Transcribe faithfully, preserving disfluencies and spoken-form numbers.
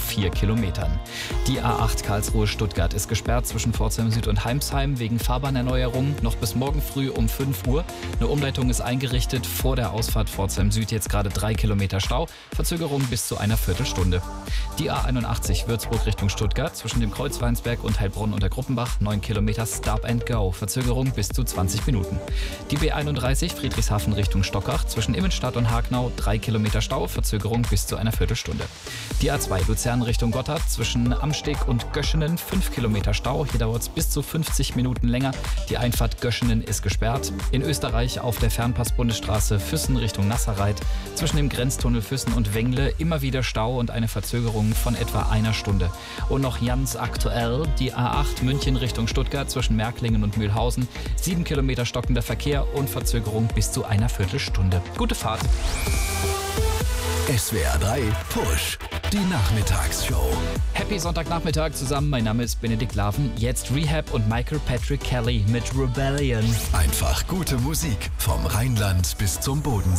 vier Kilometern. Die A acht Karlsruhe-Stuttgart ist gesperrt zwischen Pforzheim Süd und Heimsheim wegen Fahrbahnerneuerung noch bis morgen früh um fünf Uhr. Eine Umleitung ist eingerichtet, vor der Ausfahrt Pforzheim Süd jetzt gerade drei Kilometer Stau, Verzögerung bis zu einer Viertelstunde. Die A einundachtzig Würzburg Richtung Stuttgart zwischen dem Kreuz Weinsberg und Heilbronn unter Gruppenbach neun Kilometer Stop and Go, Verzögerung bis zu zwanzig Minuten. Die B einunddreißig Friedrichshafen Richtung Stockach zwischen Immenstadt und Hagenau drei Kilometer Stau, Verzögerung bis zu einer Viertelstunde. Die A zwei Luzern Richtung Gotthard zwischen Amsteg und Göschenen fünf Kilometer Stau, hier dauert es bis zu fünfzig Minuten länger. Die Einfahrt Göschenen ist gesperrt. In Österreich auf der Fernpass-Bundesstraße Füssen Richtung Nasserreit zwischen dem Grenztunnel Füssen und Wengle immer wieder Stau und eine Verzögerung von etwa einer Stunde. Und noch ganz aktuell die A acht München Richtung Stuttgart zwischen Märklingen und Mühlhausen sieben Kilometer stockender Verkehr und Verzögerung bis zu einer Viertelstunde. Gute Fahrt! S W R drei Push, die Nachmittagsshow. Happy Sonntagnachmittag zusammen, mein Name ist Benedikt Laven. Jetzt Rehab und Michael Patrick Kelly mit Rebellion. Einfach gute Musik vom Rheinland bis zum Bodensee.